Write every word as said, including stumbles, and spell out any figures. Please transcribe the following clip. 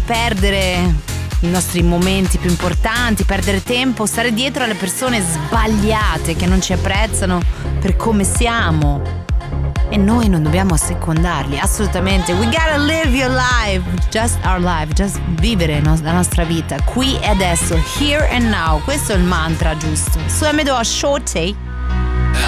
perdere i nostri momenti più importanti, perdere tempo, stare dietro alle persone sbagliate che non ci apprezzano per come siamo. E noi non dobbiamo assecondarli, assolutamente. We gotta live your life, just our life, just vivere no- la nostra vita qui e adesso, here and now. Questo è il mantra giusto. So jag med då Shorty